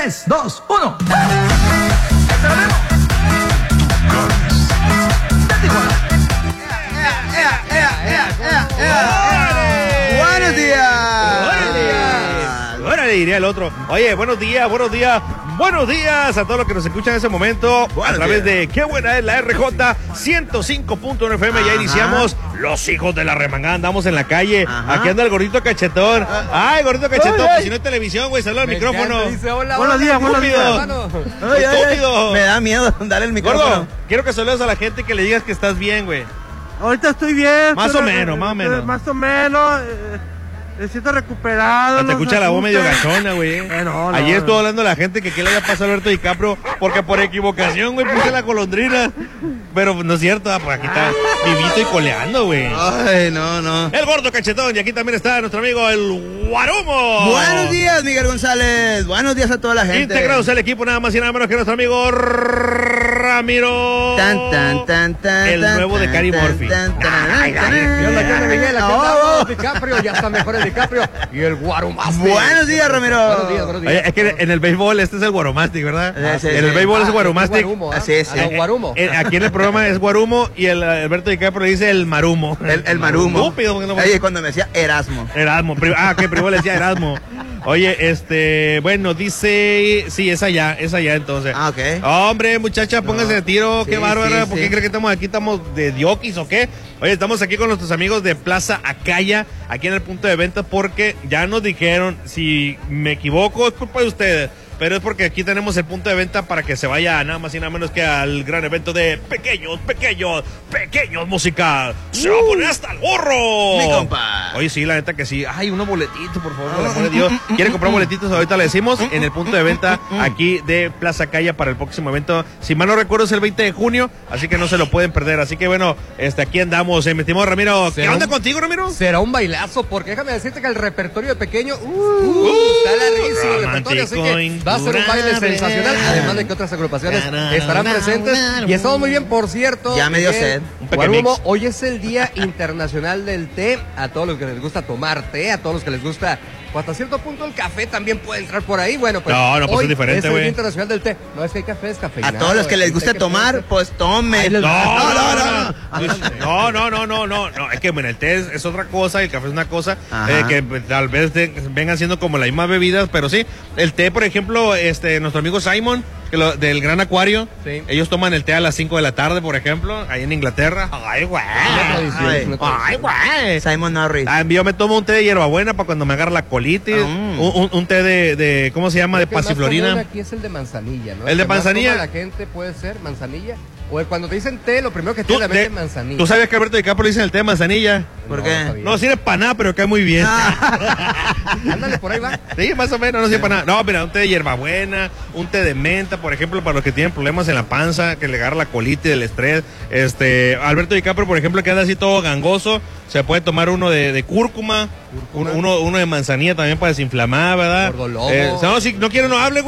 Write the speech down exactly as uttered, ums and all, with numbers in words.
tres, dos, uno. Buenos días. Buenos días. Ahora le diría el otro. Oye, buenos días, buenos días. Buenos días a todos los que nos escuchan en ese momento Buenos a través días. de Qué Buena es la R J ciento cinco punto uno F M. Ya Ajá. iniciamos Los Hijos de la Remangada. Andamos en la calle. Ajá. Aquí anda el gordito cachetón. Ay, gordito cachetón. Ay, Pues ay. si no hay televisión, güey, saluda al micrófono. Dice, hola, Buenos hola, días, buenos días. hermano. Ay, ay, ay. Estúpido. Me da miedo darle el micrófono. Gordo, quiero que saludes a la gente y que le digas que estás bien, güey. Ahorita estoy bien. Más estoy o re- menos, más o menos. estoy Más o menos. eh, me siento recuperado. Te no escucha se la voz medio asusten. gachona, güey. Eh, no, no, Ayer no. estuvo hablando la gente que qué le había pasado a Alberto DiCaprio porque por equivocación, güey, puse la golondrina. Pero no es cierto, ah, pues aquí está vivito y coleando, güey. Ay, no, no. El gordo cachetón, y aquí también está nuestro amigo el Guarumo. Buenos días, Miguel González. Buenos días a toda la gente. Integrados al equipo, nada más y nada menos que nuestro amigo Ramiro. Tan, tan, tan, tan, El tan, nuevo de tan, Cari tan, Murphy. tan, tan, Ay, tan, ay, tan. ¿Qué onda, qué onda, Miguel? Aquí Oh, andamos, DiCaprio, ya está mejor el DiCaprio y el Guarumas. Buenos días, Ramiro. Buenos días, buenos días. Oye, es que en el béisbol este es el Guaromastic, ¿verdad? Ah, sí, en sí. el béisbol es Ah, Guaromastic. Guarumo, ¿ah? Así es, Ah, no, sí. Guarumo. Eh, Aquí en el programa es Guarumo y el Alberto DiCaprio le dice el Marumo. El, el Marumo. Estúpido, porque no- Oye, cuando me decía Erasmo. Erasmo. pri- Ah, que primero le decía Erasmo. Oye, este, bueno, dice, sí, es allá, es allá entonces. Ah, ok. Hombre, muchacha, póngase de tiro, Sí, qué bárbara, sí, ¿por qué sí. cree que estamos aquí? ¿Estamos de diokis o qué? Oye, estamos aquí con nuestros amigos de Plaza Acaya, aquí en el punto de venta, porque ya nos dijeron, si me equivoco, es culpa de ustedes. Pero es porque aquí tenemos el punto de venta para que se vaya nada más y nada menos que al gran evento de Pequeños, Pequeños, Pequeños Musical. Se va a poner hasta el gorro. Mi compa. Oye, sí, la neta que sí. Ay, unos boletitos, por favor, por el amor de Dios. ¿Quiere comprar boletitos? Ahorita le decimos en el punto de venta aquí de Plaza Calla para el próximo evento. Si mal no recuerdo es el veinte de junio, así que no se lo pueden perder. Así que bueno, este, aquí andamos, eh, mi estimado Ramiro. ¿Qué ¿Será onda un- contigo, Ramiro? Será un bailazo, porque déjame decirte que el repertorio de Pequeño uh, está larguísimo el repertorio, así que va a ser un baile sensacional, además de que otras agrupaciones estarán presentes y estamos muy bien, por cierto. Ya me dio Miguel sed. Un pequeño Guarumo, mix. hoy es el Día Internacional del Té, a todos los que les gusta tomar té, a todos los que les gusta, pues hasta cierto punto el café también puede entrar por ahí, bueno, pues No, no, pues hoy es diferente, es el güey. Día Internacional del Té, no es que hay café, es café. A todos los que les guste tomar, pues Ahí tomen. les No, va. no, no, no, no, no, no, no, no, es que bueno, el té es, es otra cosa, el café es una cosa, Ajá. eh, que pues, tal vez de- vengan siendo como las mismas bebidas, pero sí, el té, por ejemplo, este, nuestro amigo Simon, que lo- del Gran Acuario, Sí. ellos toman el té a las cinco de la tarde, por ejemplo, ahí en Inglaterra. Ay, güey. Una tradición, Ay, es una tradición. Ay, güey. Simon Norris. Ah, yo me tomo un té de hierbabuena para cuando me agarra la colitis, Ah, mm. un, un- un té de, de, ¿cómo se llama? De El que más común pasiflorina. aquí es el de manzanilla, ¿no? El de que más manzanilla. toma la gente puede ser manzanilla. O el- cuando te dicen té, lo primero que ¿Tú, tiene la mente de- es manzanilla. ¿Tú sabías que Alberto DiCaprio le dicen el té de manzanilla? ¿Por No, qué? no sabía. No sirve para nada, pero cae muy bien. Ándale, por ahí va. Sí, más o menos, no sirve para nada. No, mira, un té de hierbabuena, un té de menta, por ejemplo, para los que tienen problemas en la panza, que le agarra la colitis del estrés. Este, Alberto DiCaprio, por ejemplo, que anda así todo gangoso, se puede tomar uno de, de cúrcuma, Cúrcuma. un- uno, uno de manzanilla también para desinflamar, ¿verdad? Gordolobo. Eh, no, si no quiere, no hable,